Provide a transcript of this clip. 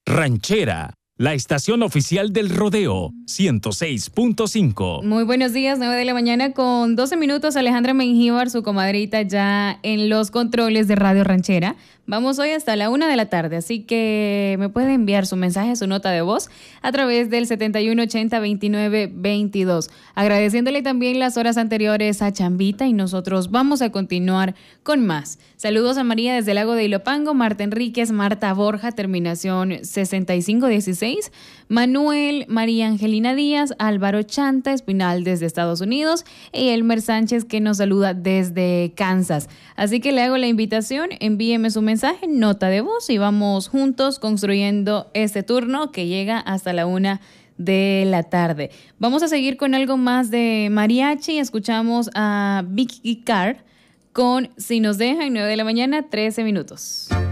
Ranchera, la estación oficial del rodeo, 106.5. Muy buenos días, 9 de la mañana con 12 minutos. Alejandra Mengíbar, su comadrita, ya en los controles de Radio Ranchera. Vamos hoy hasta la 1 de la tarde, así que me puede enviar su mensaje, su nota de voz a través del 7180-2922. Agradeciéndole también las horas anteriores a Chambita y nosotros vamos a continuar con más. Saludos a María desde el Lago de Ilopango, Marta Enríquez, Marta Borja, terminación 6516, Manuel, María Angelina Díaz, Álvaro Chanta, Espinal desde Estados Unidos y Elmer Sánchez que nos saluda desde Kansas. Así que le hago la invitación, envíeme su mensaje, nota de voz y vamos juntos construyendo este turno que llega hasta la 1 de la tarde. Vamos a seguir con algo más de mariachi. Escuchamos a Vicky Carr con Si nos dejan, 9 de la mañana, 13 minutos.